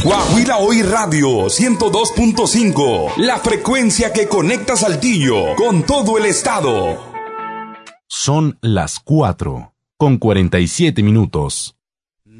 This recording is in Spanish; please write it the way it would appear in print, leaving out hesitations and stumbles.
Guaguila Hoy Radio 102.5, la frecuencia que conecta Saltillo con todo el estado. Son las 4:47 minutos.